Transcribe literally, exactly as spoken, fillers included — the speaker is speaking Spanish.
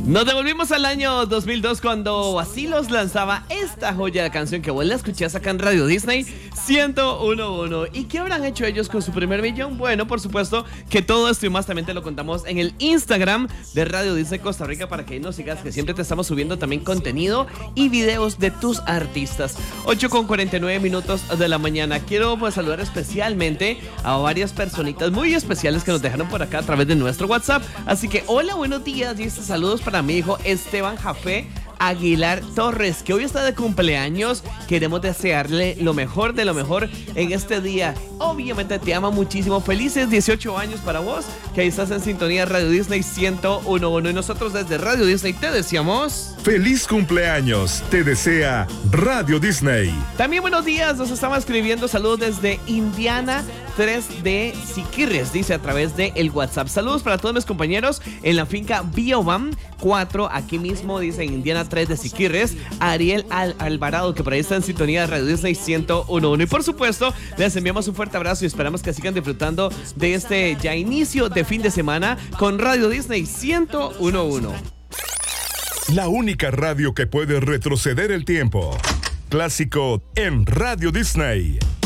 Nos devolvimos al año dos mil dos cuando Vacilos lanzaba esta joya de canción que vos la escuchás acá en Radio Disney ciento uno punto uno. ¿Y qué habrán hecho ellos con su primer millón? Bueno, por supuesto que todo esto y más también te lo contamos en el Instagram de Radio Disney Costa Rica para que ahí nos sigas, que siempre te estamos subiendo también contenido y videos de tus artistas. ocho con cuarenta y nueve minutos de la mañana. Quiero pues saludar especialmente a varias personitas muy especiales que nos dejaron por acá a través de nuestro WhatsApp. Así que hola, buenos días y estos saludos para mi hijo Esteban Jafé Aguilar Torres, que hoy está de cumpleaños. Queremos desearle lo mejor de lo mejor en este día. Obviamente te ama muchísimo. Felices dieciocho años para vos, que ahí estás en sintonía de Radio Disney ciento uno punto uno. Y nosotros desde Radio Disney te deseamos feliz cumpleaños. Te desea Radio Disney. También buenos días, nos estaba escribiendo saludos desde Indiana tres de Siquirres, dice a través de el WhatsApp. Saludos para todos mis compañeros en la finca Biobam cuatro, aquí mismo dice en Indiana tres de Siquirres. Ariel Al Alvarado, que por ahí está en sintonía de Radio Disney ciento uno punto uno. Y por supuesto, les enviamos un fuerte abrazo y esperamos que sigan disfrutando de este ya inicio de fin de semana con Radio Disney ciento uno punto uno. La única radio que puede retroceder el tiempo. Clásico en Radio Disney.